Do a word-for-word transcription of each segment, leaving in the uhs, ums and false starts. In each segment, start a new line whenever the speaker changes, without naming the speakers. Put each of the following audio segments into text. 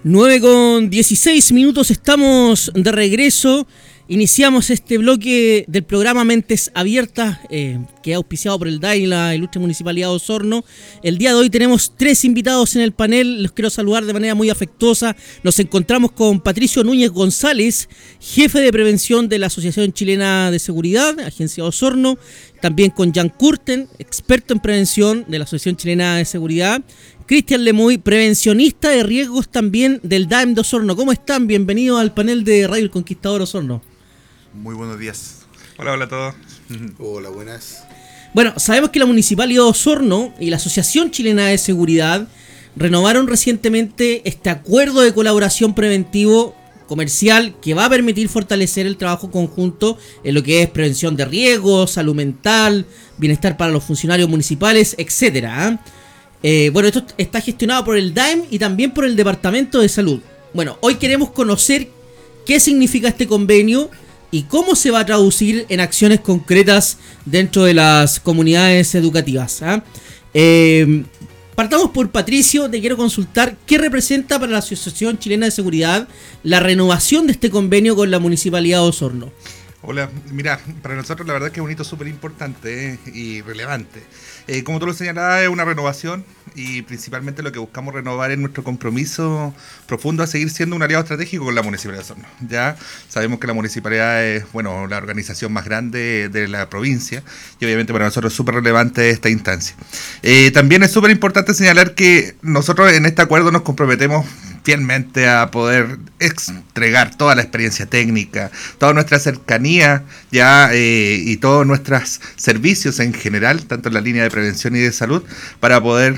nueve con dieciséis minutos, estamos de regreso. Iniciamos este bloque del programa Mentes Abiertas, eh, que es auspiciado por el D A I y la Ilustre Municipalidad de Osorno. El día de hoy tenemos tres invitados en el panel, los quiero saludar de manera muy afectuosa. Nos encontramos con Patricio Núñez González, jefe de prevención de la Asociación Chilena de Seguridad, Agencia de Osorno. También con Jan Curten, experto en prevención de la Asociación Chilena de Seguridad. Cristian Lemuy, prevencionista de riesgos también del D A E M de Osorno. ¿Cómo están? Bienvenidos al panel de Radio El Conquistador Osorno.
Muy buenos días.
Hola, hola a todos.
Hola, buenas.
Bueno, sabemos que la Municipalidad de Osorno y la Asociación Chilena de Seguridad renovaron recientemente este acuerdo de colaboración preventivo comercial que va a permitir fortalecer el trabajo conjunto en lo que es prevención de riesgos, salud mental, bienestar para los funcionarios municipales, etcétera. ¿eh? Eh, bueno, esto está gestionado por el D A E M y también por el Departamento de Salud. Bueno, hoy queremos conocer qué significa este convenio y cómo se va a traducir en acciones concretas dentro de las comunidades educativas. ¿eh? Eh, partamos por Patricio, te quiero consultar qué representa para la Asociación Chilena de Seguridad la renovación de este convenio con la Municipalidad de Osorno.
Hola, mira, para nosotros la verdad es que es un hito súper importante eh, y relevante. Eh, como tú lo señalabas, es una renovación y principalmente lo que buscamos renovar es nuestro compromiso profundo a seguir siendo un aliado estratégico con la Municipalidad de Osorno. Ya sabemos que la Municipalidad es, bueno, la organización más grande de la provincia y obviamente para nosotros es súper relevante esta instancia. Eh, también es súper importante señalar que nosotros en este acuerdo nos comprometemos fielmente a poder entregar toda la experiencia técnica, toda nuestra cercanía ya eh, y todos nuestros servicios en general, tanto en la línea de prevención y de salud, para poder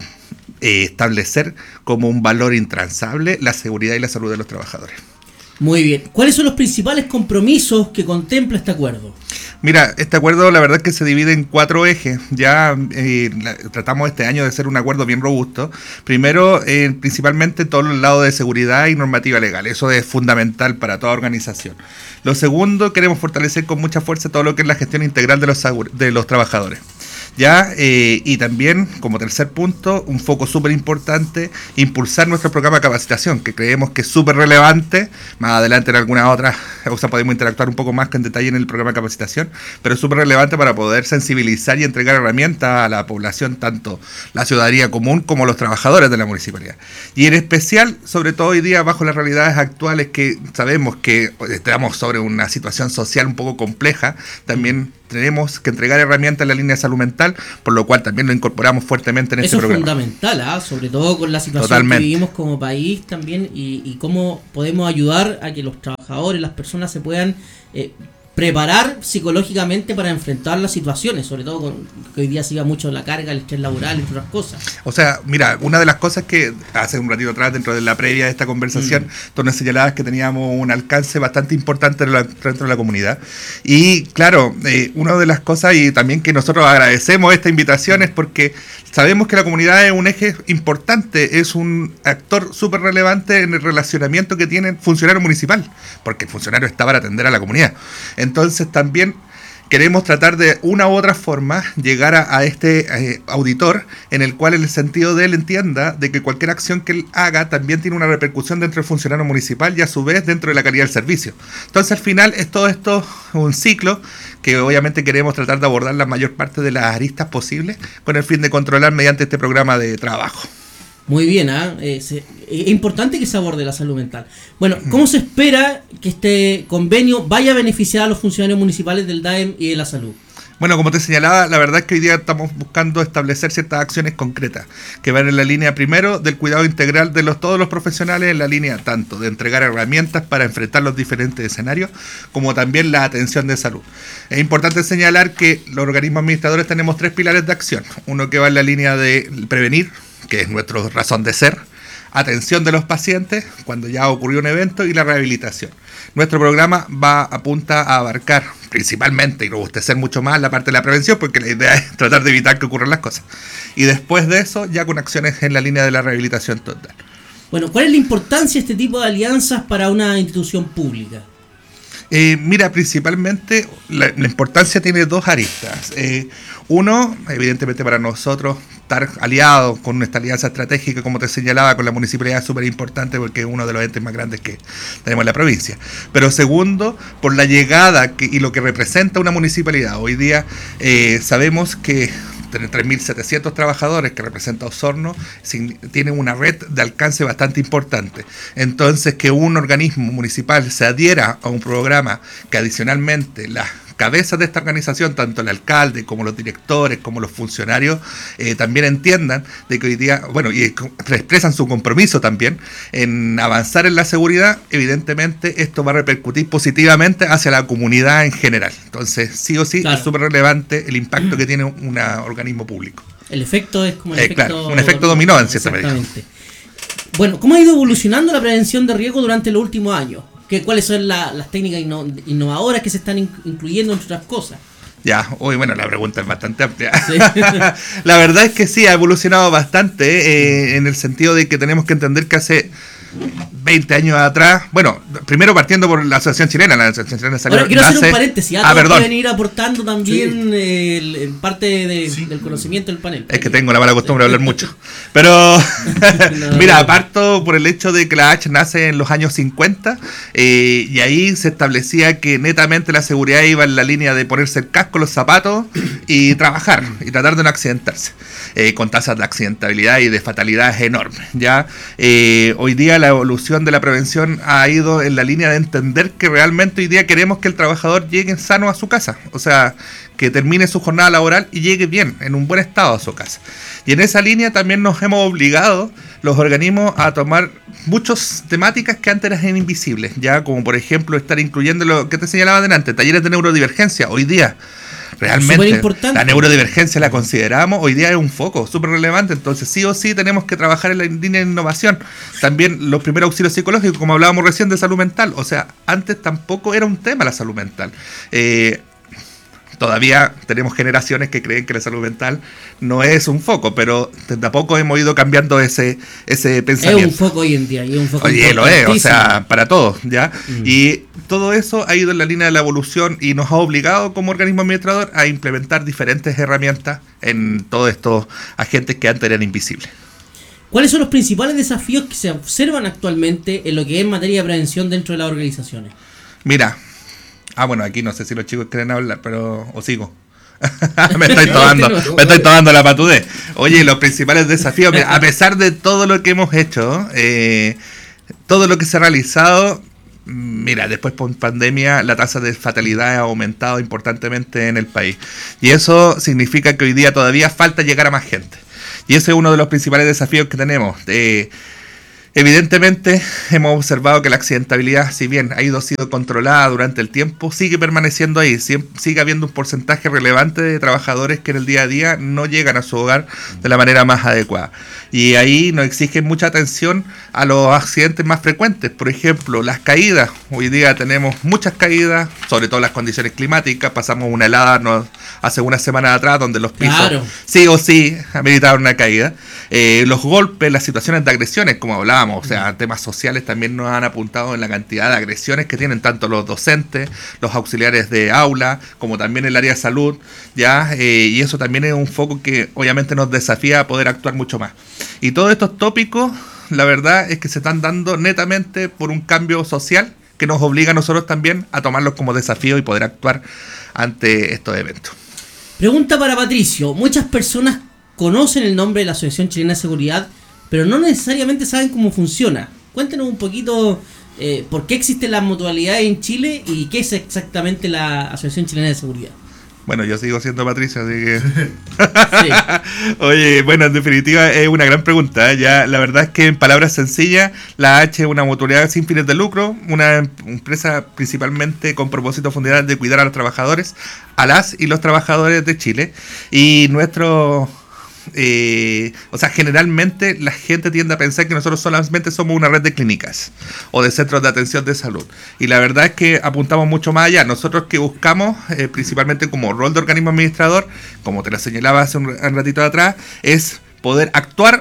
eh, establecer como un valor intransable la seguridad y la salud de los trabajadores.
Muy bien. ¿Cuáles son los principales compromisos que contempla este acuerdo?
Mira, este acuerdo la verdad es que se divide en cuatro ejes. Ya eh, la, tratamos este año de hacer un acuerdo bien robusto. Primero, eh, principalmente todo el lado de seguridad y normativa legal. Eso es fundamental para toda organización. Lo segundo, queremos fortalecer con mucha fuerza todo lo que es la gestión integral de los, de los trabajadores. Ya, eh, y también, como tercer punto, un foco súper importante, impulsar nuestro programa de capacitación, que creemos que es súper relevante. Más adelante en algunas otras, o sea, podemos interactuar un poco más en detalle en el programa de capacitación, pero es súper relevante para poder sensibilizar y entregar herramientas a la población, tanto la ciudadanía común como los trabajadores de la municipalidad. Y en especial, sobre todo hoy día, bajo las realidades actuales, que sabemos que estamos sobre una situación social un poco compleja, también tenemos que entregar herramientas en la línea de salud mental, por lo cual también lo incorporamos fuertemente en este programa.
Eso es fundamental, ¿eh? Sobre todo con la situación
Totalmente.
que vivimos como país también y, y cómo podemos ayudar a que los trabajadores, las personas se puedan eh, preparar psicológicamente para enfrentar las situaciones, sobre todo con que hoy día se iba mucho la carga, el estrés laboral, entre otras cosas.
O sea, mira, una de las cosas que hace un ratito atrás, dentro de la previa de esta conversación, mm. tú nos señalabas que teníamos un alcance bastante importante dentro de la comunidad. Y claro, eh, una de las cosas, y también que nosotros agradecemos esta invitación, es porque sabemos que la comunidad es un eje importante, es un actor súper relevante en el relacionamiento que tiene el funcionario municipal, porque el funcionario está para atender a la comunidad. Entonces también queremos tratar de una u otra forma llegar a, a este eh, auditor en el cual en el sentido de él entienda de que cualquier acción que él haga también tiene una repercusión dentro del funcionario municipal y a su vez dentro de la calidad del servicio. Entonces al final es todo esto un ciclo que obviamente queremos tratar de abordar la mayor parte de las aristas posibles con el fin de controlar mediante este programa de trabajo.
Muy bien, ¿eh? Eh, se, es importante que se aborde la salud mental. Bueno, ¿cómo se espera que este convenio vaya a beneficiar a los funcionarios municipales del D A E M y de la salud?
Bueno, como te señalaba, la verdad es que hoy día estamos buscando establecer ciertas acciones concretas que van en la línea primero del cuidado integral de los todos los profesionales, en la línea tanto de entregar herramientas para enfrentar los diferentes escenarios como también la atención de salud. Es importante señalar que los organismos administradores tenemos tres pilares de acción. Uno que va en la línea de prevenir, que es nuestra razón de ser, atención de los pacientes cuando ya ocurrió un evento y la rehabilitación. Nuestro programa va apunta a abarcar principalmente y robustecer mucho más la parte de la prevención, porque la idea es tratar de evitar que ocurran las cosas. Y después de eso, ya con acciones en la línea de la rehabilitación total.
Bueno, ¿cuál es la importancia de este tipo de alianzas para una institución pública?
Eh, mira, principalmente la, la importancia tiene dos aristas. Eh, uno, evidentemente para nosotros, estar aliados con nuestra alianza estratégica, como te señalaba, con la municipalidad es súper importante porque es uno de los entes más grandes que tenemos en la provincia. Pero segundo, por la llegada que, y lo que representa una municipalidad. Hoy día eh, sabemos que tres mil setecientos trabajadores que representa Osorno tienen una red de alcance bastante importante. Entonces, que un organismo municipal se adhiera a un programa que adicionalmente las cabezas de esta organización, tanto el alcalde como los directores, como los funcionarios, eh, también entiendan de que hoy día, bueno, y expresan su compromiso también en avanzar en la seguridad, evidentemente esto va a repercutir positivamente hacia la comunidad en general. Entonces, sí o sí, claro, es súper relevante el impacto que tiene un organismo público.
El efecto es como el
eh,
efecto...
Claro, un efecto dominó en cierta medida.
Exactamente. Bueno, ¿cómo ha ido evolucionando la prevención de riesgo durante los últimos años? ¿Qué, ¿Cuáles son la, las técnicas inno, innovadoras que se están in, incluyendo entre otras cosas?
Ya, hoy bueno, la pregunta es bastante amplia. Sí. La verdad es que sí, ha evolucionado bastante eh, en el sentido de que tenemos que entender que hace veinte años atrás, bueno, primero partiendo por la Asociación Chilena, la Asociación Chilena salió...
Ahora quiero
nace,
hacer un paréntesis,
ah,
todos pueden ir aportando también sí. eh, el, el parte de,
sí.
del conocimiento del panel.
Es que tengo la mala costumbre de hablar mucho. Pero, no, mira, no. parto por el hecho de que la H nace en los años cincuenta eh, y ahí se establecía que netamente la seguridad iba en la línea de ponerse el casco, los zapatos y trabajar y tratar de no accidentarse, eh, con tasas de accidentabilidad y de fatalidades enormes. Ya eh, hoy día la evolución de la prevención ha ido en la línea de entender que realmente hoy día queremos que el trabajador llegue sano a su casa, o sea, que termine su jornada laboral y llegue bien, en un buen estado a su casa. Y en esa línea también nos hemos obligado los organismos a tomar muchas temáticas que antes eran invisibles, ya como por ejemplo estar incluyendo lo que te señalaba delante, talleres de neurodivergencia. Hoy día realmente la neurodivergencia la consideramos, hoy día es un foco súper relevante, entonces sí o sí tenemos que trabajar en la línea de innovación. También los primeros auxilios psicológicos, como hablábamos recién de salud mental, o sea, antes tampoco era un tema la salud mental. Eh, Todavía tenemos generaciones que creen que la salud mental no es un foco, pero tampoco hemos ido cambiando ese ese pensamiento.
Es un foco hoy en día, y es un foco
Oye, lo es, o sea, para todos, ¿ya? Mm. Y todo eso ha ido en la línea de la evolución y nos ha obligado como organismo administrador a implementar diferentes herramientas en todos estos agentes que antes eran invisibles.
¿Cuáles son los principales desafíos que se observan actualmente en lo que es materia de prevención dentro de las organizaciones?
Mira, ah, bueno, aquí no sé si los chicos quieren hablar, pero o sigo. me estoy tomando, me estoy tomando la patudez. Oye, los principales desafíos, mira, a pesar de todo lo que hemos hecho, eh, todo lo que se ha realizado, mira, después por pandemia la tasa de fatalidad ha aumentado importantemente en el país. Y eso significa que hoy día todavía falta llegar a más gente. Y ese es uno de los principales desafíos que tenemos. Eh, Evidentemente hemos observado que la accidentabilidad, si bien ha ido sido controlada durante el tiempo, sigue permaneciendo ahí, sigue habiendo un porcentaje relevante de trabajadores que en el día a día no llegan a su hogar de la manera más adecuada. Y ahí nos exigen mucha atención a los accidentes más frecuentes, por ejemplo, las caídas. Hoy día tenemos muchas caídas, sobre todo las condiciones climáticas, pasamos una helada no, hace una semana atrás donde los pisos claro. sí o sí ameritaron una caída. Eh, los golpes, las situaciones de agresiones, como hablábamos, o sea, temas sociales también nos han apuntado en la cantidad de agresiones que tienen tanto los docentes, los auxiliares de aula, como también el área de salud, ya eh, y eso también es un foco que obviamente nos desafía a poder actuar mucho más. Y todos estos tópicos, la verdad es que se están dando netamente por un cambio social que nos obliga a nosotros también a tomarlos como desafío y poder actuar ante estos eventos.
Pregunta para Patricio. Muchas personas conocen el nombre de la Asociación Chilena de Seguridad, pero no necesariamente saben cómo funciona. Cuéntenos un poquito eh, por qué existen las mutualidades en Chile y qué es exactamente la Asociación Chilena de Seguridad.
Bueno, yo sigo siendo Patricio, así que... sí. Oye, bueno, en definitiva es una gran pregunta, ¿eh? Ya, la verdad es que en palabras sencillas, la H es una mutualidad sin fines de lucro, una empresa principalmente con propósito fundamental de cuidar a los trabajadores, a las y los trabajadores de Chile, y nuestro... Eh, o sea, generalmente la gente tiende a pensar que nosotros solamente somos una red de clínicas o de centros de atención de salud, y la verdad es que apuntamos mucho más allá. Nosotros que buscamos, eh, principalmente como rol de organismo administrador, como te lo señalaba hace un, un ratito atrás, es poder actuar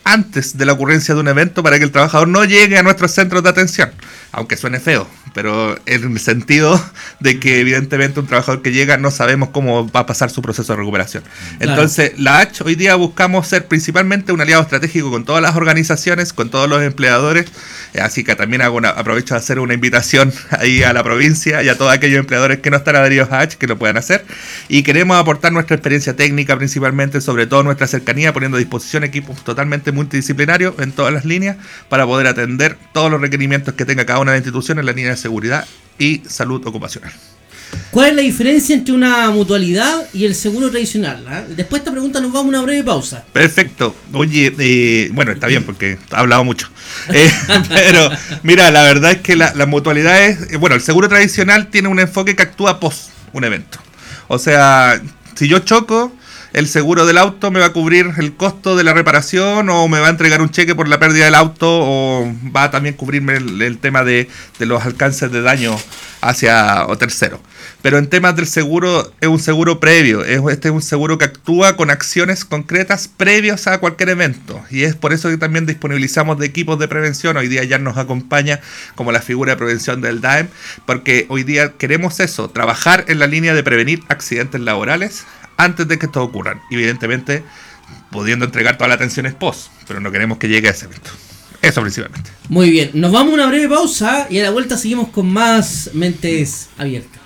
antes de la ocurrencia de un evento para que el trabajador no llegue a nuestros centros de atención, aunque suene feo, pero en el sentido de que evidentemente un trabajador que llega no sabemos cómo va a pasar su proceso de recuperación. Claro. Entonces la H hoy día buscamos ser principalmente un aliado estratégico con todas las organizaciones, con todos los empleadores, así que también hago una, aprovecho de hacer una invitación ahí a la provincia y a todos aquellos empleadores que no están adheridos a H que lo puedan hacer, y queremos aportar nuestra experiencia técnica principalmente, sobre todo nuestra cercanía, poniendo a disposición equipos totalmente multidisciplinarios en todas las líneas para poder atender todos los requerimientos que tenga cada una de las instituciones en la línea de seguridad y salud ocupacional.
¿Cuál es la diferencia entre una mutualidad y el seguro tradicional? ¿eh? Después de esta pregunta nos vamos a una breve pausa.
Perfecto. Oye, eh, bueno, está bien porque ha hablado mucho. Eh, pero mira, la verdad es que la, la mutualidad es, eh, bueno, el seguro tradicional tiene un enfoque que actúa post un evento. O sea, si yo choco, el seguro del auto me va a cubrir el costo de la reparación, o me va a entregar un cheque por la pérdida del auto, o va a también cubrirme el, el tema de, de los alcances de daño hacia o tercero. Pero en temas del seguro, es un seguro previo, es, este es un seguro que actúa con acciones concretas previos a cualquier evento, y es por eso que también disponibilizamos de equipos de prevención. Hoy día ya nos acompaña como la figura de prevención del D A E M, porque hoy día queremos eso, trabajar en la línea de prevenir accidentes laborales antes de que esto ocurran, evidentemente pudiendo entregar toda la atención post, pero no queremos que llegue a ese evento. Eso principalmente.
Muy bien, nos vamos a una breve pausa y a la vuelta seguimos con más Mentes Abiertas.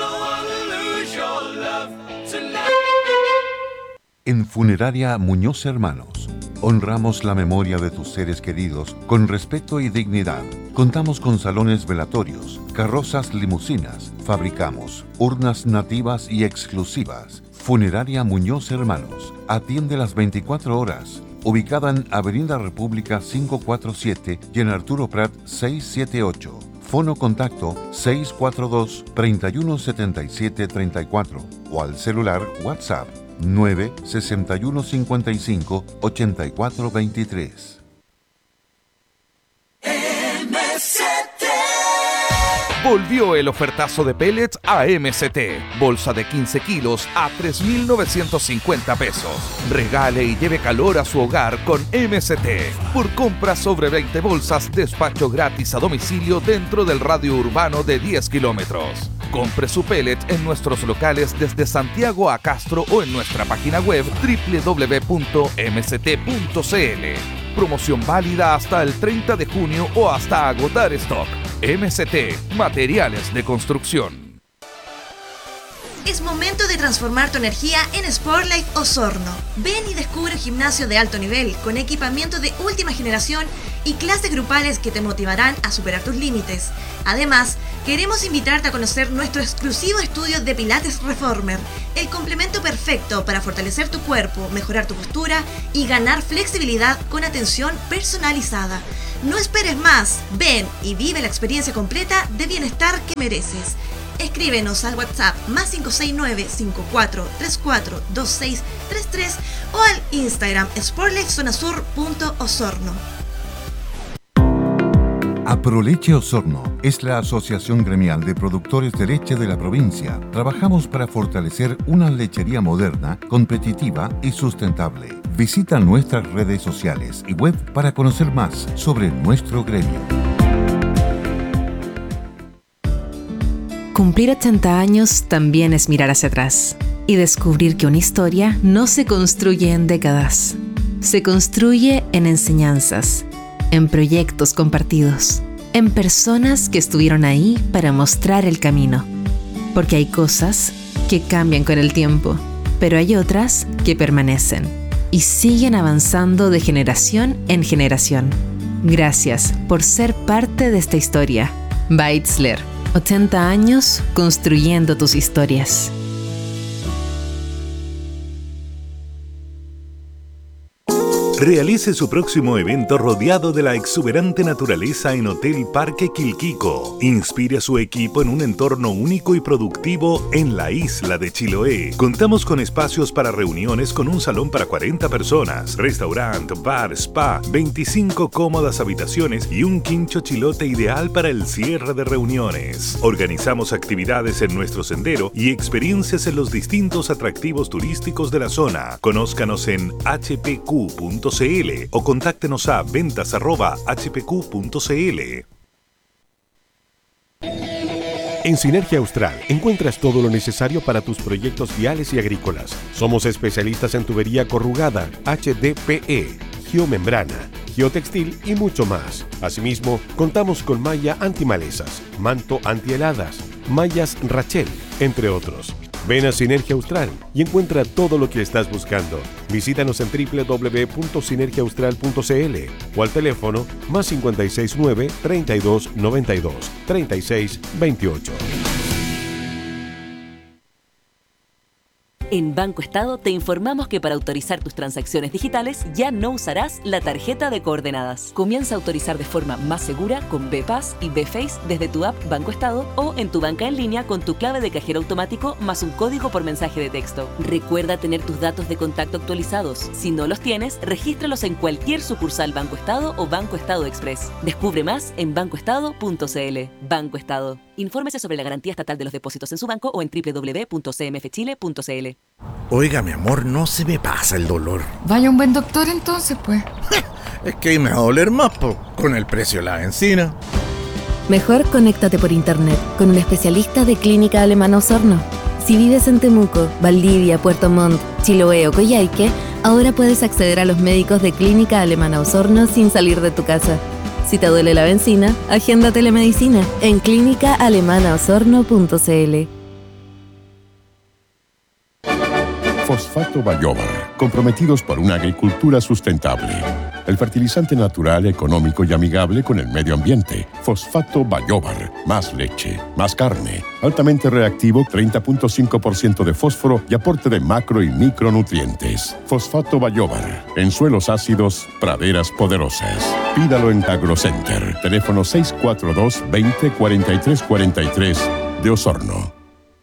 En Funeraria Muñoz Hermanos, honramos la memoria de tus seres queridos con respeto y dignidad. Contamos con salones velatorios, carrozas limusinas, fabricamos urnas nativas y exclusivas. Funeraria Muñoz Hermanos, atiende las veinticuatro horas, ubicada en Avenida República quinientos cuarenta y siete y en Arturo Prat seiscientos setenta y ocho. Fono contacto seiscientos cuarenta y dos, treinta y uno setenta y siete treinta y cuatro o al celular WhatsApp nueve sesenta y uno cincuenta y cinco ochenta y cuatro veintitrés.
Volvió el ofertazo de pellets a M C T. Bolsa de quince kilos a tres mil novecientos cincuenta pesos. Regale y lleve calor a su hogar con M C T. Por compras sobre veinte bolsas, despacho gratis a domicilio dentro del radio urbano de diez kilómetros. Compre su pellet en nuestros locales desde Santiago a Castro o en nuestra página web doble u doble u doble u punto m c t punto c l. Promoción válida hasta el treinta de junio o hasta agotar stock. M C T, materiales de construcción.
Es momento de transformar tu energía en Sportlife Osorno. Ven y descubre un gimnasio de alto nivel con equipamiento de última generación y clases grupales que te motivarán a superar tus límites. Además, queremos invitarte a conocer nuestro exclusivo estudio de Pilates Reformer, el complemento perfecto para fortalecer tu cuerpo, mejorar tu postura y ganar flexibilidad con atención personalizada. No esperes más, ven y vive la experiencia completa de bienestar que mereces. Escríbenos al WhatsApp más cinco seis nueve, cinco cuatro tres cuatro, dos seis tres tres o al Instagram sportlifezonasur punto osorno.
Aproleche Osorno es la asociación gremial de productores de leche de la provincia. Trabajamos para fortalecer una lechería moderna, competitiva y sustentable. Visita nuestras redes sociales y web para conocer más sobre nuestro gremio.
Cumplir ochenta años también es mirar hacia atrás y descubrir que una historia no se construye en décadas, se construye en enseñanzas, en proyectos compartidos, en personas que estuvieron ahí para mostrar el camino. Porque hay cosas que cambian con el tiempo, pero hay otras que permanecen y siguen avanzando de generación en generación. Gracias por ser parte de esta historia. Beitzler, ochenta años construyendo tus historias.
Realice su próximo evento rodeado de la exuberante naturaleza en Hotel Parque Quilquico. Inspire a su equipo en un entorno único y productivo en la isla de Chiloé. Contamos con espacios para reuniones con un salón para cuarenta personas, restaurante, bar, spa, veinticinco cómodas habitaciones y un quincho chilote ideal para el cierre de reuniones. Organizamos actividades en nuestro sendero y experiencias en los distintos atractivos turísticos de la zona. Conózcanos en h p q punto cl o contáctenos a ventas arroba h p q punto c l.
En Sinergia Austral encuentras todo lo necesario para tus proyectos viales y agrícolas. Somos especialistas en tubería corrugada, H D P E, geomembrana, geotextil y mucho más. Asimismo, contamos con malla antimalezas, manto antiheladas, mallas Rachel, entre otros. Ven a Sinergia Austral y encuentra todo lo que estás buscando. Visítanos en doble u doble u doble u punto sinergia austral punto c l o al teléfono más cinco seis nueve, treinta y dos, noventa y dos, treinta y seis, veintiocho.
En Banco Estado te informamos que para autorizar tus transacciones digitales ya no usarás la tarjeta de coordenadas. Comienza a autorizar de forma más segura con B P A S y B Face desde tu app Banco Estado o en tu banca en línea con tu clave de cajero automático más un código por mensaje de texto. Recuerda tener tus datos de contacto actualizados. Si no los tienes, regístralos en cualquier sucursal Banco Estado o Banco Estado Express. Descubre más en banco estado punto c l. Banco Estado. Infórmese sobre la garantía estatal de los depósitos en su banco o en doble u doble u doble u punto c m f chile punto c l.
Oiga, mi amor, no se me pasa el dolor.
Vaya un buen doctor entonces, pues.
Es que ahí me va a doler más, po, con el precio de la benzina.
Mejor conéctate por internet con un especialista de Clínica Alemana Osorno. Si vives en Temuco, Valdivia, Puerto Montt, Chiloé o Coyhaique, ahora puedes acceder a los médicos de Clínica Alemana Osorno sin salir de tu casa. Si te duele la benzina, agenda telemedicina en clínica alemana osorno punto c l.
Fosfato Bayobar, comprometidos por una agricultura sustentable. El fertilizante natural, económico y amigable con el medio ambiente. Fosfato Bayobar, más leche, más carne, altamente reactivo, treinta punto cinco por ciento de fósforo y aporte de macro y micronutrientes. Fosfato Bayobar, en suelos ácidos, praderas poderosas. Pídalo en AgroCenter, teléfono seis cuatro dos, veinte, cuarenta y tres cuarenta y tres de Osorno.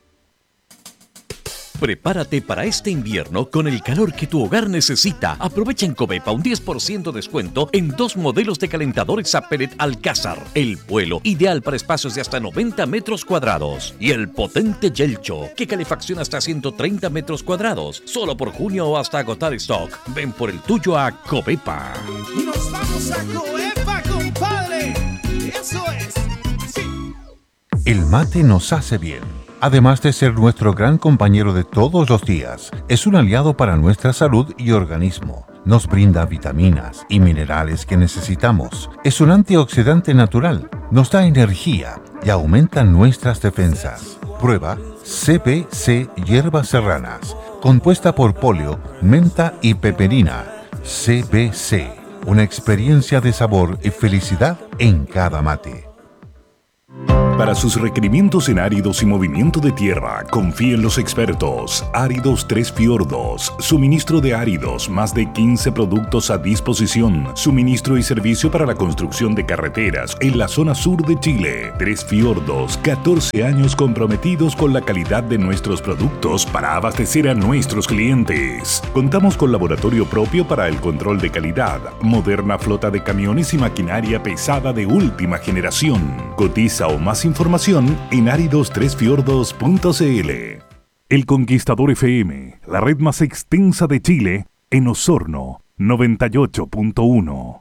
Prepárate para este invierno con el calor que tu hogar necesita. Aprovecha en Covepa un diez por ciento descuento en dos modelos de calentadores a pellet Alcázar. El Puelo, ideal para espacios de hasta noventa metros cuadrados. Y el potente Yelcho, que calefacciona hasta ciento treinta metros cuadrados. Solo por junio o hasta agotar stock. Ven por el tuyo a Covepa.
¡Nos vamos a Covepa, compadre! ¡Eso es! ¡Sí!
El mate nos hace bien. Además de ser nuestro gran compañero de todos los días, es un aliado para nuestra salud y organismo. Nos brinda vitaminas y minerales que necesitamos. Es un antioxidante natural, nos da energía y aumenta nuestras defensas. Prueba C B C Hierbas Serranas, compuesta por polio, menta y peperina. C B C, una experiencia de sabor y felicidad en cada mate.
Para sus requerimientos en áridos y movimiento de tierra, confíe en los expertos. Áridos Tres Fiordos. Suministro de áridos, más de quince productos a disposición. Suministro y servicio para la construcción de carreteras en la zona sur de Chile. Tres Fiordos, catorce años comprometidos con la calidad de nuestros productos para abastecer a nuestros clientes. Contamos con laboratorio propio para el control de calidad, moderna flota de camiones y maquinaria pesada de última generación. Cotiza o más información en áridos tres fiordos punto c l. El Conquistador F M, la red más extensa de Chile, en Osorno, noventa y ocho punto uno.